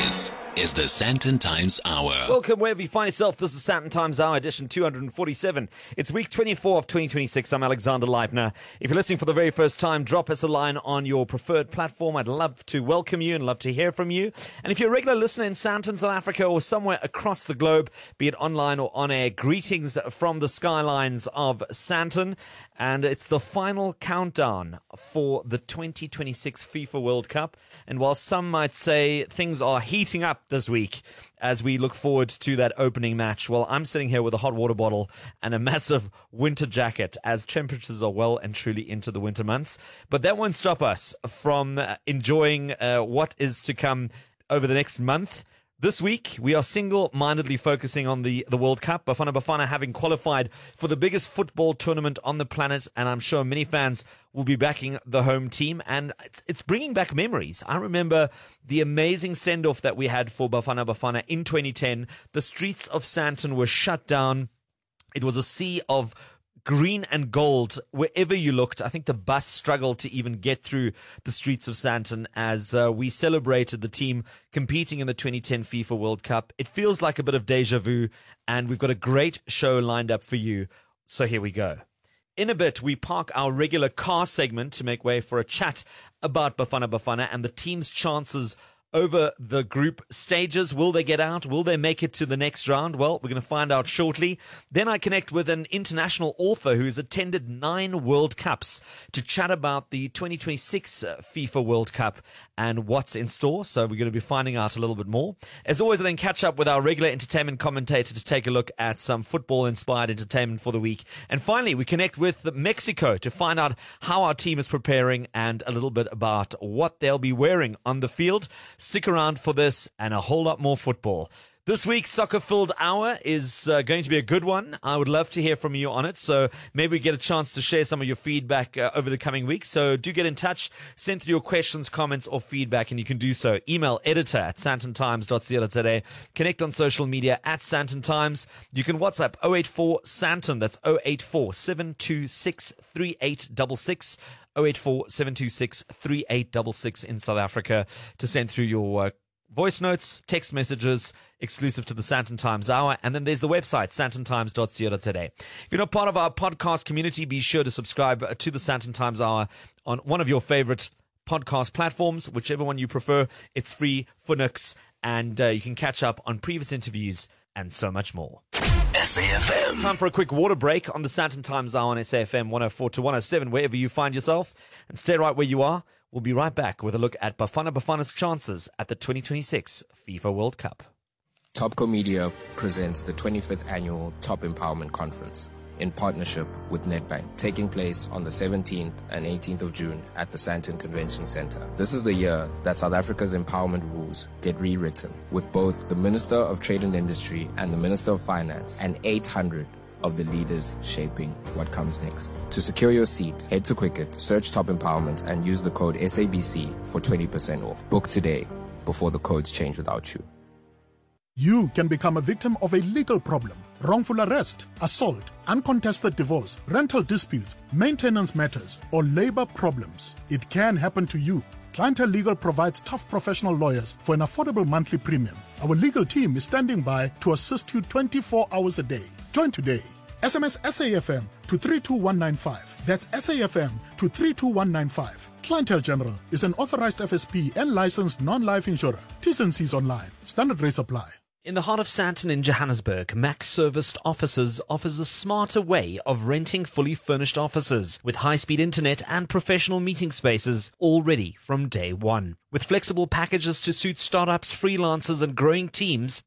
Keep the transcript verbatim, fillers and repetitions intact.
This is the Sandton Times Hour. Welcome wherever you find yourself. This is Sandton Times Hour, edition two hundred forty-seven. It's week twenty-four of twenty twenty-six. I'm Alexander Leitner. If you're listening for the very first time, drop us a line on your preferred platform. I'd love to welcome you and love to hear from you. And if you're a regular listener in Sandton, South Africa, or somewhere across the globe, be it online or on air, greetings from the skylines of Sandton. And it's the final countdown for the twenty twenty-six FIFA World Cup. And while some might say things are heating up this week as we look forward to that opening match, well, I'm sitting here with a hot water bottle and a massive winter jacket as temperatures are well and truly into the winter months. But that won't stop us from enjoying uh, what is to come over the next month. This week, we are single-mindedly focusing on the, the World Cup. Bafana Bafana having qualified for the biggest football tournament on the planet, and I'm sure many fans will be backing the home team, and it's, it's bringing back memories. I remember the amazing send-off that we had for Bafana Bafana in twenty ten. The streets of Sandton were shut down. It was a sea of green and gold wherever you looked. I think the bus struggled to even get through the streets of Sandton as uh, we celebrated the team competing in the twenty ten FIFA World Cup. It feels like a bit of deja vu, and we've got a great show lined up for you. So here we go. In a bit, we park our regular car segment to make way for a chat about Bafana Bafana and the team's chances over the group stages. Will they get out? Will they make it to the next round? Well, we're going to find out shortly. Then I connect with an international author who's attended nine World Cups to chat about the twenty twenty-six FIFA World Cup and what's in store. So we're going to be finding out a little bit more. As always, I then catch up with our regular entertainment commentator to take a look at some football-inspired entertainment for the week. And finally, we connect with Mexico to find out how our team is preparing and a little bit about what they'll be wearing on the field. Stick around for this and a whole lot more football. This week's soccer-filled hour is uh, going to be a good one. I would love to hear from you on it, so maybe we get a chance to share some of your feedback uh, over the coming weeks. So do get in touch, send through your questions, comments, or feedback, and you can do so. Email editor at sandton times dot co dot za. Connect on social media at Sandton Times. You can WhatsApp oh eight four Sandton. That's oh eight four, seven two six, three eight six six. oh eight four, seven two six, three eight six six in South Africa to send through your uh, voice notes, text messages, exclusive to the Sandton Times Hour. And then there's the website, sandton times dot co dot za. If you're not part of our podcast community, be sure to subscribe to the Sandton Times Hour on one of your favorite podcast platforms, whichever one you prefer. It's free for nooks, and uh, you can catch up on previous interviews and so much more. S A F M. Time for a quick water break on the Sandton Times Hour on S A F M one oh four to one oh seven, wherever you find yourself. And stay right where you are. We'll be right back with a look at Bafana Bafana's chances at the twenty twenty-six FIFA World Cup. Topco Media presents the twenty-fifth Annual Top Empowerment Conference in partnership with Nedbank, taking place on the seventeenth and eighteenth of June at the Sandton Convention Centre. This is the year that South Africa's empowerment rules get rewritten, with both the Minister of Trade and Industry and the Minister of Finance and eight hundred of the leaders shaping what comes next. To secure your seat, head to Quicket, search Top Empowerment, and use the code S A B C for twenty percent off. Book today before the codes change without you. You can become a victim of a legal problem: wrongful arrest, assault, uncontested divorce, rental disputes, maintenance matters, or labor problems. It can happen to you. Clientele Legal provides tough professional lawyers for an affordable monthly premium. Our legal team is standing by to assist you twenty-four hours a day. Join today. S M S S A F M to three two one nine five. That's S A F M to three two one nine five. Clientele General is an authorized F S P and licensed non-life insurer. T's and C's online. Standard rates apply. In the heart of Sandton in Johannesburg, Max Serviced Offices offers a smarter way of renting fully furnished offices with high-speed internet and professional meeting spaces all ready from day one. With flexible packages to suit startups, freelancers and growing teams,